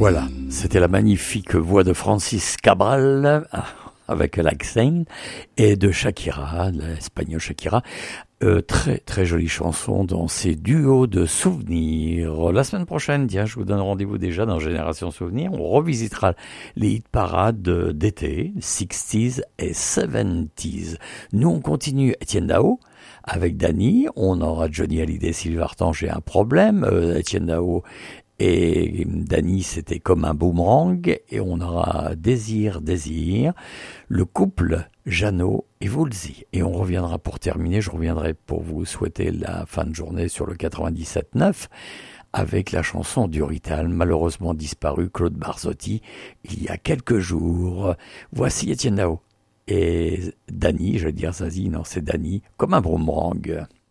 Voilà, c'était la magnifique voix de Francis Cabral avec l'accent et de Shakira, l'espagnole Shakira. Très très jolie chanson dans ces duos de souvenirs. La semaine prochaine, tiens, je vous donne rendez-vous déjà dans Génération Souvenirs. On revisitera les hit parades d'été, 60s et 70s. Nous, on continue Étienne Dao avec Dany. On aura Johnny Hallyday, Sylvie Vartan, j'ai un problème. Étienne Dao et Dany, c'était comme un boomerang. Et on aura Désir, le couple Jeannot et Woolsey. Et on reviendra pour terminer, je reviendrai pour vous souhaiter la fin de journée sur le 97.9 avec la chanson d'Urital, malheureusement disparu, Claude Barzotti, il y a quelques jours. Voici Étienne Dao et Dany, je veux dire Zazie, non c'est Dany, comme un boomerang.